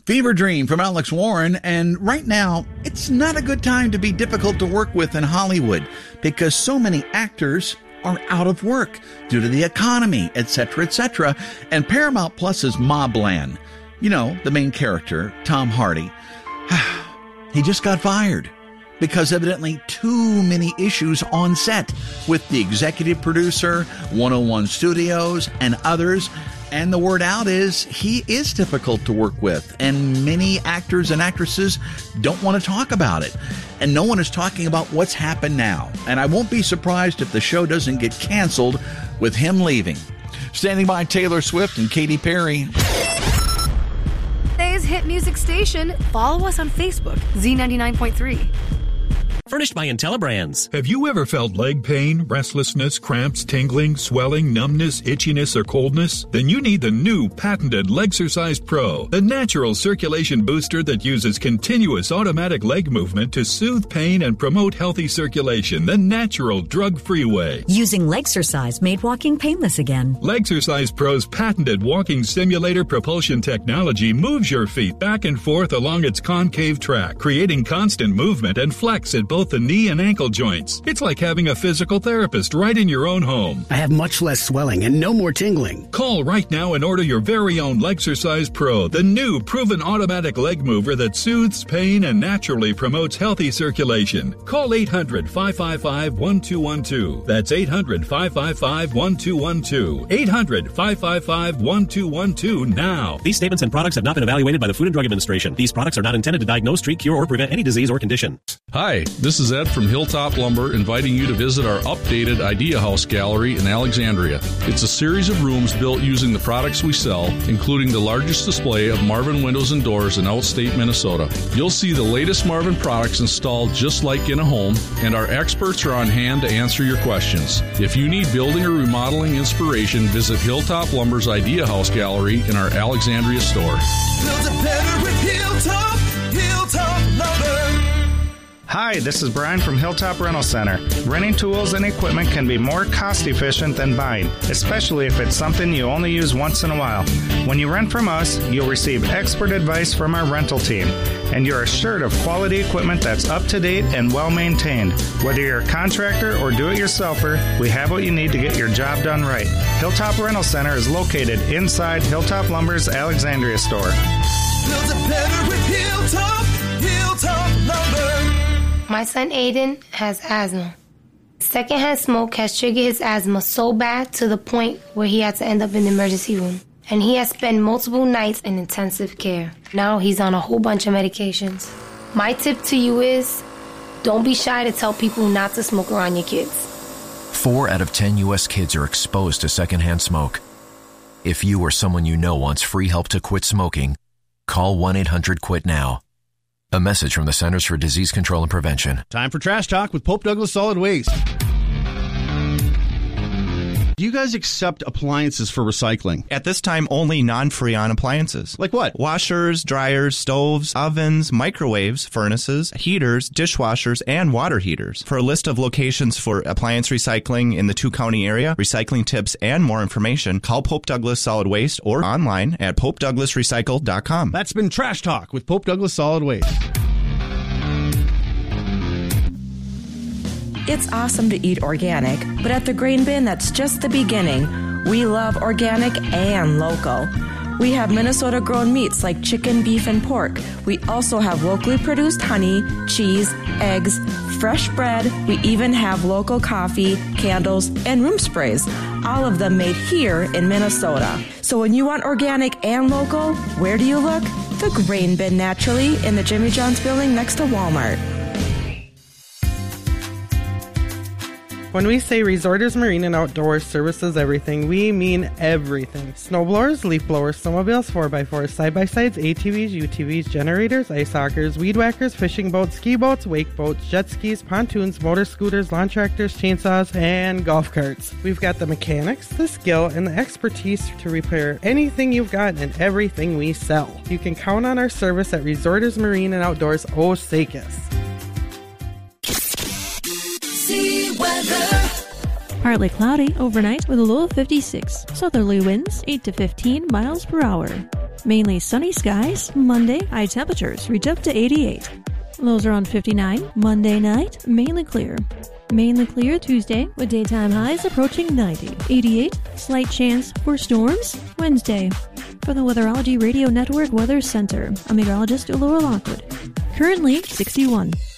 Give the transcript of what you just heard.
Fever Dream from Alex Warren, and right now, it's not a good time to be difficult to work with in Hollywood because so many actors are out of work due to the economy, etc., etc., and Paramount Plus's Mobland, you know, the main character, Tom Hardy, he just got fired because evidently too many issues on set with the executive producer, 101 Studios, and others. And the word out is he is difficult to work with, and many actors and actresses don't want to talk about it. And no one is talking about what's happened now. And I won't be surprised if the show doesn't get canceled with him leaving. Standing by, Taylor Swift and Katy Perry. Today's hit music station. Follow us on Facebook, Z99.3. Furnished by IntelliBrands. Have you ever felt leg pain, restlessness, cramps, tingling, swelling, numbness, itchiness, or coldness? Then you need the new patented Legsercise Pro, the natural circulation booster that uses continuous automatic leg movement to soothe pain and promote healthy circulation the natural, drug-free way. Using Legsercise made walking painless again. Legsercise Pro's patented walking simulator propulsion technology moves your feet back and forth along its concave track, creating constant movement and flex at both the knee and ankle joints. It's like having a physical therapist right in your own home. I have much less swelling and no more tingling. Call right now and order your very own Legsercise Pro, the new proven automatic leg mover that soothes pain and naturally promotes healthy circulation. Call 800-555-1212. That's 800-555-1212. 800-555-1212 now. These statements and products have not been evaluated by the Food and Drug Administration. These products are not intended to diagnose, treat, cure, or prevent any disease or condition. Hi, this is Ed from Hilltop Lumber inviting you to visit our updated Idea House Gallery in Alexandria. It's a series of rooms built using the products we sell, including the largest display of Marvin windows and doors in outstate Minnesota. You'll see the latest Marvin products installed just like in a home, and our experts are on hand to answer your questions. If you need building or remodeling inspiration, visit Hilltop Lumber's Idea House Gallery in our Alexandria store. Build it better with Hilltop Lumber. Hi, this is Brian from Hilltop Rental Center. Renting tools and equipment can be more cost efficient than buying, especially if it's something you only use once in a while. When you rent from us, you'll receive expert advice from our rental team, and you're assured of quality equipment that's up to date and well maintained. Whether you're a contractor or do-it-yourselfer, we have what you need to get your job done right. Hilltop Rental Center is located inside Hilltop Lumber's Alexandria store. Build it better with Hilltop Lumber. My son Aiden has asthma. Secondhand smoke has triggered his asthma so bad to the point where he had to end up in the emergency room. And he has spent multiple nights in intensive care. Now he's on a whole bunch of medications. My tip to you is, don't be shy to tell people not to smoke around your kids. 4 out of 10 U.S. kids are exposed to secondhand smoke. If you or someone you know wants free help to quit smoking, call 1-800-QUIT-NOW. A message from the Centers for Disease Control and Prevention. Time for Trash Talk with Pope Douglas Solid Waste. Do you guys accept appliances for recycling? At this time, only non-Freon appliances. Like what? Washers, dryers, stoves, ovens, microwaves, furnaces, heaters, dishwashers, and water heaters. For a list of locations for appliance recycling in the 2-county area, recycling tips, and more information, call Pope Douglas Solid Waste or online at popedouglasrecycle.com. That's been Trash Talk with Pope Douglas Solid Waste. It's awesome to eat organic, but at the Grain Bin, that's just the beginning. We love organic and local. We have Minnesota-grown meats like chicken, beef, and pork. We also have locally produced honey, cheese, eggs, fresh bread. We even have local coffee, candles, and room sprays. All of them made here in Minnesota. So when you want organic and local, where do you look? The Grain Bin, naturally, in the Jimmy John's building next to Walmart. When we say Resorters Marine and Outdoors services everything, we mean everything. Snowblowers, leaf blowers, snowmobiles, 4x4s, side-by-sides, ATVs, UTVs, generators, ice hockers, weed whackers, fishing boats, ski boats, wake boats, jet skis, pontoons, motor scooters, lawn tractors, chainsaws, and golf carts. We've got the mechanics, the skill, and the expertise to repair anything you've got and everything we sell. You can count on our service at Resorters Marine and Outdoors Osakis. Partly cloudy overnight with a low of 56. Southerly winds 8 to 15 miles per hour. Mainly sunny skies. Monday, high temperatures reach up to 88. Lows around 59. Monday night, mainly clear. Mainly clear Tuesday with daytime highs approaching 90. 88, slight chance for storms Wednesday. For the Weatherology Radio Network Weather Center, I'm meteorologist Laura Lockwood. Currently 61.